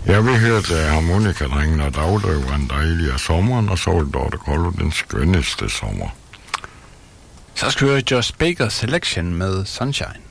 Jeg vil høre harmonikadrengen og dagdriveren dejlig af sommeren, og så Dorte Kollo den skønneste sommer. Så skal vi høre Josh Baker Selection med Sunshine.